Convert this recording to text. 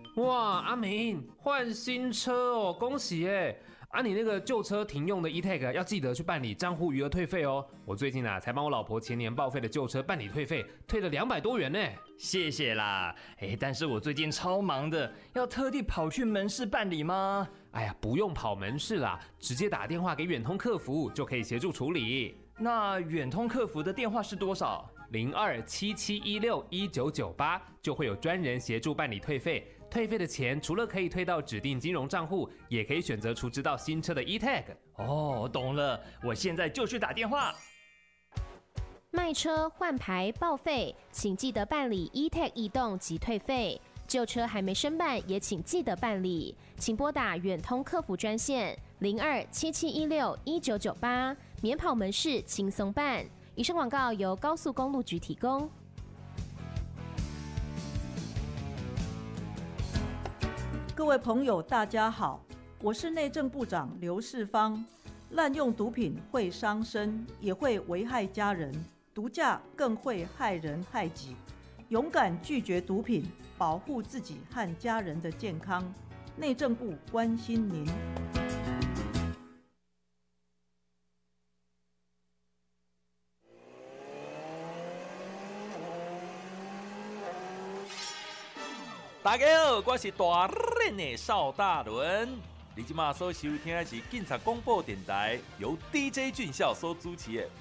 哇，阿明换新车哦，恭喜耶！啊，你那个旧车停用的 eTag 要记得去办理账户余额退费哦。我最近才帮我老婆前年报废的旧车办理退费，退了200多元呢。 谢谢啦，但是我最近超忙的，要特地跑去门市办理吗？ 哎呀，不用跑门市啦，直接打电话给远通客服就可以协助处理。 那远通客服的电话是多少 ？0277161998就会有专人协助办理退费。退费的钱除了可以退到指定金融账户，也可以选择储值到新车的 eTag。 哦，懂了，我现在就去打电话。 卖车、换牌、报废，请记得办理 eTag 移动及退费。旧车还没申办，也请记得办理，请拨打远通客服专线0277161998，免跑门市，轻松办。以上广告由高速公路局提供。 各位朋友，大家好，我是内政部长刘世芳。滥用毒品会伤身，也会危害家人，毒驾更会害人害己。勇敢拒绝毒品，保护自己和家人的健康。内政部关心您。 大家好，我是大练的邵大伦。你即马所收听的是警察广播电台，由 DJ 俊孝所主持的